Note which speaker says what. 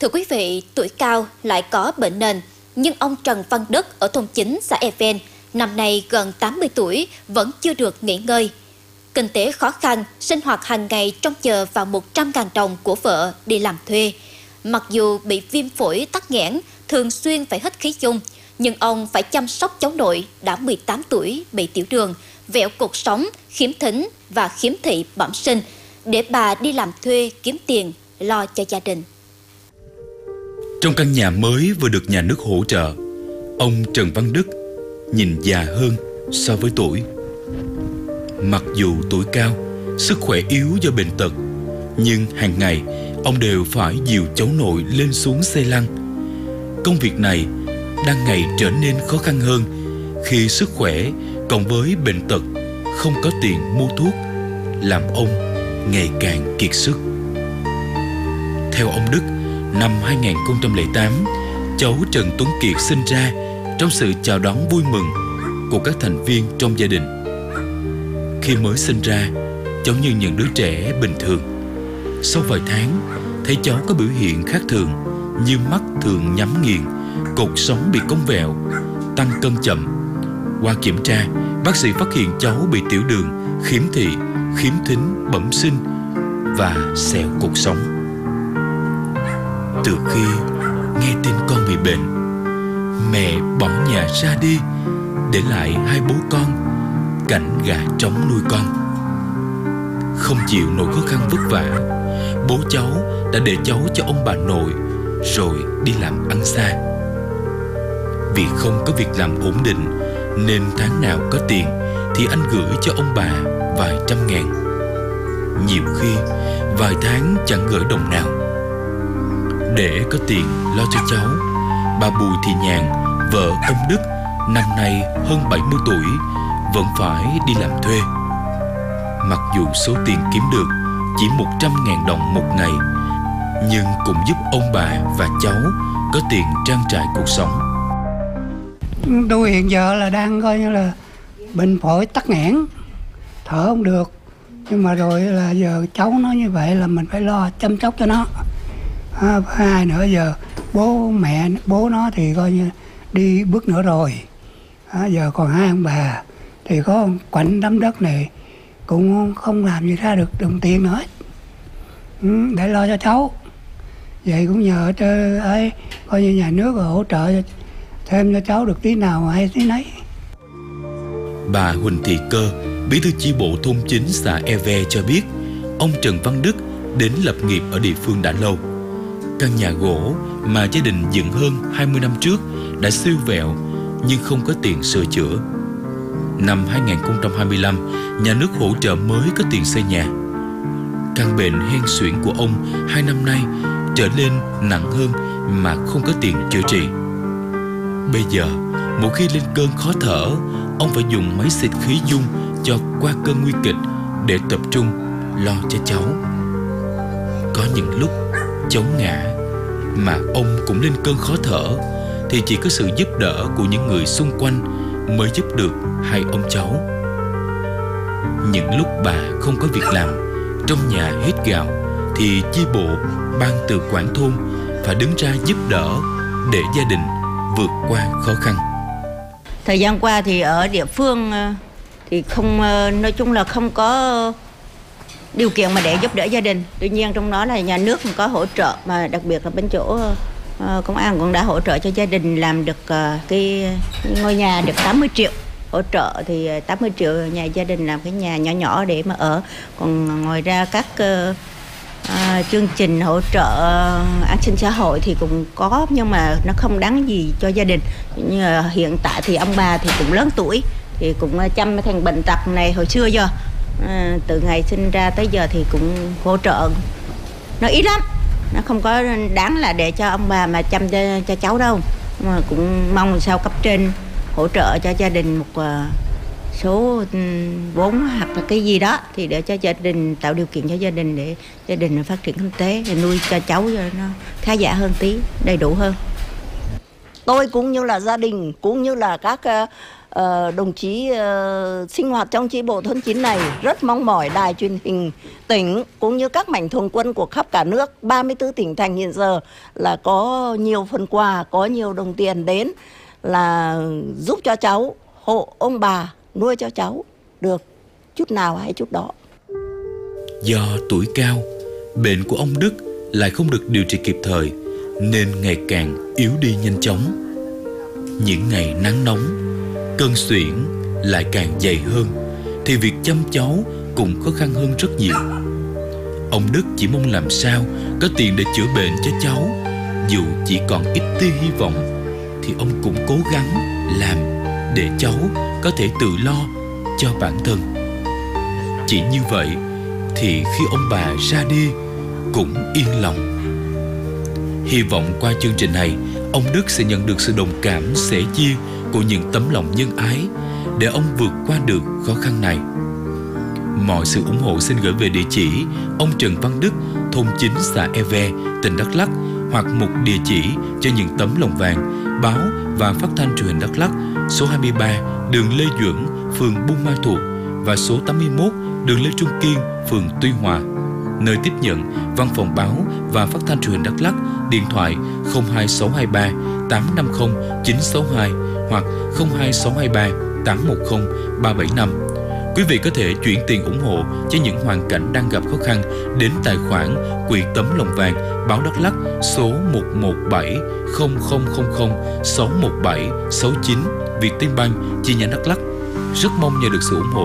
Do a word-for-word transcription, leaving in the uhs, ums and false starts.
Speaker 1: Thưa quý vị, tuổi cao lại có bệnh nền, nhưng ông Trần Văn Đức ở thôn chín xã E Ven năm nay gần tám mươi tuổi vẫn chưa được nghỉ ngơi. Kinh tế khó khăn, sinh hoạt hàng ngày trông chờ vào một trăm nghìn đồng của vợ đi làm thuê. Mặc dù bị viêm phổi tắc nghẽn, thường xuyên phải hít khí dung, nhưng ông phải chăm sóc cháu nội đã mười tám tuổi bị tiểu đường, vẹo cột sống, khiếm thính và khiếm thị bẩm sinh, để bà đi làm thuê kiếm tiền lo cho gia đình.
Speaker 2: Trong căn nhà mới vừa được nhà nước hỗ trợ, ông Trần Văn Đức nhìn già hơn so với tuổi. Mặc dù tuổi cao, sức khỏe yếu do bệnh tật, nhưng hàng ngày ông đều phải dìu cháu nội lên xuống xe lăn. Công việc này đang ngày trở nên khó khăn hơn khi sức khỏe cộng với bệnh tật, không có tiền mua thuốc, làm ông ngày càng kiệt sức. Theo ông Đức, năm hai nghìn không trăm lẻ tám, cháu Trần Tuấn Kiệt sinh ra trong sự chào đón vui mừng của các thành viên trong gia đình. Khi mới sinh ra, cháu như những đứa trẻ bình thường. Sau vài tháng, thấy cháu có biểu hiện khác thường như mắt thường nhắm nghiền, cột sống bị cong vẹo, tăng cân chậm. Qua kiểm tra, bác sĩ phát hiện cháu bị tiểu đường, khiếm thị, khiếm thính bẩm sinh và sẹo cột sống. Từ khi nghe tin con bị bệnh, mẹ bỏ nhà ra đi, để lại hai bố con, cảnh gà trống nuôi con. Không chịu nổi khó khăn vất vả, bố cháu đã để cháu cho ông bà nội rồi đi làm ăn xa. Vì không có việc làm ổn định nên tháng nào có tiền thì anh gửi cho ông bà vài trăm ngàn. Nhiều khi vài tháng chẳng gửi đồng nào. Để có tiền lo cho cháu, bà Bùi Thị Nhàn, vợ ông Đức, năm nay hơn bảy mươi tuổi, vẫn phải đi làm thuê. Mặc dù số tiền kiếm được chỉ một trăm ngàn đồng một ngày, nhưng cũng giúp ông bà và cháu có tiền trang trải cuộc sống.
Speaker 3: Tôi hiện giờ là đang coi như là bệnh phổi tắc nghẽn, thở không được. Nhưng mà rồi là giờ cháu nó như vậy là mình phải lo chăm sóc cho nó. À, hai nữa giờ bố mẹ bố nó thì coi như đi bước nữa rồi. À, giờ còn hai ông bà thì có quạnh đám đất này cũng không làm gì ra được đồng tiền nữa. Ừ, để lo cho cháu. Vậy cũng nhờ cho ấy coi như nhà nước hỗ trợ thêm cho cháu được tí nào hay tí nấy.
Speaker 2: Bà Huỳnh Thị Cơ, bí thư chi bộ thôn chín xã E Ve cho biết, ông Trần Văn Đức đến lập nghiệp ở địa phương đã lâu. Căn nhà gỗ mà gia đình dựng hơn hai mươi năm trước đã siêu vẹo nhưng không có tiền sửa chữa. Năm hai nghìn không trăm hai mươi lăm, nhà nước hỗ trợ mới có tiền xây nhà. Căn bệnh hen suyễn của ông hai năm nay trở nên nặng hơn mà không có tiền chữa trị. Bây giờ, mỗi khi lên cơn khó thở, ông phải dùng máy xịt khí dung cho qua cơn nguy kịch để tập trung lo cho cháu. Có những lúc cháu ngã mà ông cũng lên cơn khó thở, thì chỉ có sự giúp đỡ của những người xung quanh mới giúp được hai ông cháu. Những lúc bà không có việc làm, trong nhà hết gạo, thì chi bộ, ban tự quản thôn phải đứng ra giúp đỡ để gia đình vượt qua khó khăn.
Speaker 4: Thời gian qua thì ở địa phương thì không, nói chung là không có điều kiện mà để giúp đỡ gia đình. Tuy nhiên trong đó là nhà nước có hỗ trợ, mà đặc biệt là bên chỗ uh, công an cũng đã hỗ trợ cho gia đình làm được uh, cái ngôi nhà được tám mươi triệu. Hỗ trợ thì tám mươi triệu nhà gia đình làm cái nhà nhỏ nhỏ để mà ở. Còn ngoài ra các uh, uh, chương trình hỗ trợ uh, an sinh xã hội thì cũng có, nhưng mà nó không đáng gì cho gia đình. Như là hiện tại thì ông bà thì cũng lớn tuổi, thì cũng chăm thành bệnh tật này hồi xưa giờ. À, từ ngày sinh ra tới giờ thì cũng hỗ trợ nó ít lắm, nó không có đáng là để cho ông bà mà chăm cho, cho cháu đâu. Mà cũng mong sao cấp trên hỗ trợ cho gia đình một uh, số vốn hoặc là cái gì đó, thì để cho gia đình, tạo điều kiện cho gia đình để gia đình phát triển kinh tế, để nuôi cho cháu cho nó khá giả hơn tí, đầy đủ hơn.
Speaker 5: Tôi cũng như là gia đình, cũng như là các uh,
Speaker 4: ờ, đồng chí ờ, sinh hoạt trong chi bộ thôn chín này rất mong mỏi đài truyền hình tỉnh cũng như các mạnh thường quân của khắp cả nước, ba mươi tư tỉnh thành hiện giờ là có nhiều phần quà, có nhiều đồng tiền đến là giúp cho cháu, hộ ông bà nuôi cho cháu được chút nào hay chút đó.
Speaker 2: Do tuổi cao, bệnh của ông Đức lại không được điều trị kịp thời nên ngày càng yếu đi nhanh chóng. Những ngày nắng nóng, cơn suyễn lại càng dày hơn thì việc chăm cháu cũng khó khăn hơn rất nhiều. Ông Đức chỉ mong làm sao có tiền để chữa bệnh cho cháu. Dù chỉ còn ít tia hy vọng thì ông cũng cố gắng làm để cháu có thể tự lo cho bản thân. Chỉ như vậy thì khi ông bà ra đi cũng yên lòng. Hy vọng qua chương trình này, ông Đức sẽ nhận được sự đồng cảm, sẻ chia của những tấm lòng nhân ái để ông vượt qua được khó khăn này. Mọi sự ủng hộ xin gửi về địa chỉ ông Trần Văn Đức, thôn chín, xã E Ve, tỉnh Đắk Lắk, hoặc một địa chỉ cho những tấm lòng vàng, báo và phát thanh truyền hình Đắk Lắk, số hai mươi ba đường Lê Duẩn, phường Buôn Ma Thuột và số tám mươi mốt đường Lê Trung Kiên, phường Tuy Hòa. Nơi tiếp nhận văn phòng báo và phát thanh truyền hình Đắk Lắk, điện thoại không hai sáu hai ba tám năm không chín sáu hai hoặc không hai sáu hai ba tám một không ba bảy năm. Quý vị có thể chuyển tiền ủng hộ cho những hoàn cảnh đang gặp khó khăn đến tài khoản Quỹ Tấm Lòng Vàng báo Đắk Lắk số một một bảy không không không không sáu một bảy sáu chín Vietinbank chi nhánh Đắk Lắk. Rất mong nhận được sự ủng hộ